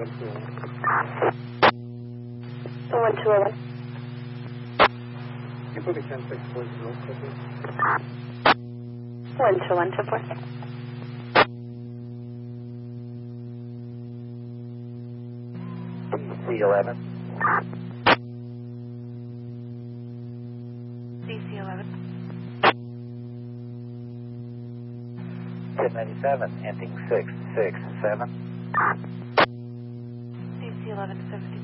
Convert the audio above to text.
1211. You put a 10-640, please. 1214. DC-11. DC-11. 1097, ending 667. DC-11 70.